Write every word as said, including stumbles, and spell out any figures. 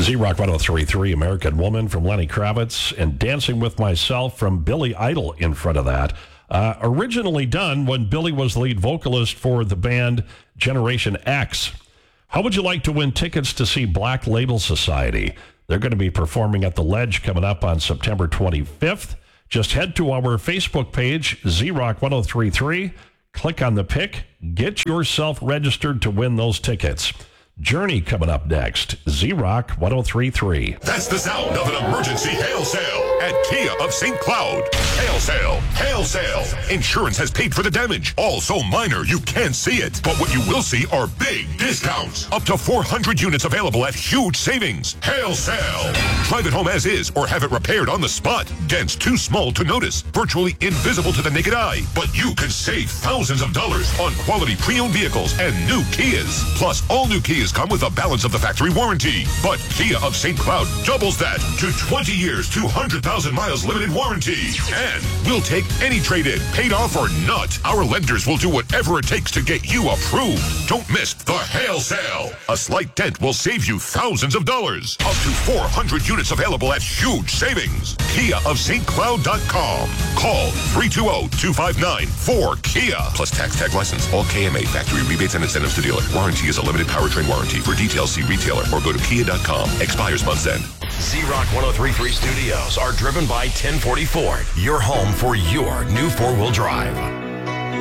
Z-Rock one oh three point three, American Woman from Lenny Kravitz, and Dancing with Myself from Billy Idol in front of that. Uh, originally done when Billy was the lead vocalist for the band Generation X. How would you like to win tickets to see Black Label Society? They're going to be performing at the Ledge coming up on September twenty-fifth. Just head to our Facebook page, Z-Rock one oh three point three. Click on the pick. Get yourself registered to win those tickets. Journey coming up next. Z-Rock one oh three point three. That's the sound of an emergency hail sale at Kia of Saint Cloud. Hail sale, hail sale. Insurance has paid for the damage. All so minor you can't see it. But what you will see are big discounts. Up to four hundred units available at huge savings. Hail sale. Drive it home as is or have it repaired on the spot. Dents too small to notice. Virtually invisible to the naked eye. But you could save thousands of dollars on quality pre-owned vehicles and new Kias. Plus, all new Kias come with a balance of the factory warranty. But Kia of Saint Cloud doubles that to twenty years, two hundred thousand miles limited warranty. And we'll take any trade-in, paid off or not. Our lenders will do whatever it takes to get you approved. Don't miss the hail sale. A slight dent will save you thousands of dollars. Up to four hundred units available at huge savings. Kia of Saint Cloud dot com. Call three two zero, two five nine, four Kia. Plus tax tag license. All K M A factory rebates and incentives to dealer. Warranty is a limited powertrain warranty. For details, see retailer or go to kia dot com. Expires month's end. Z-Rock one oh three point three studios are driven by ten forty Ford, your home for your new four-wheel drive.